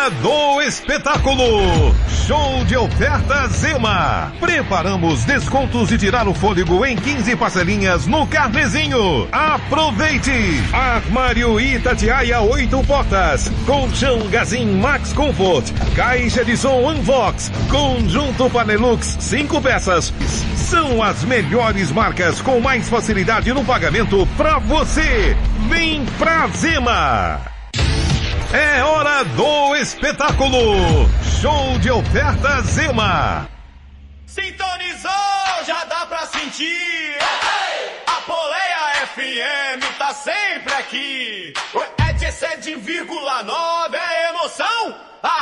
hora do espetáculo. Show de ofertas Zema. Preparamos descontos de tirar o fôlego em 15 parcelinhas no Carnezinho. Aproveite! Armário Itatiaia 8 portas. Colchão Gazin Max Comfort. Caixa de som Unvox. Conjunto Panelux 5 peças. São as melhores marcas com mais facilidade no pagamento pra você. Vem pra Zema. É hora do espetáculo. Show de ofertas Zema. Sintonizou, já dá pra sentir. A Poleia FM tá sempre aqui. É de 7,9, é emoção.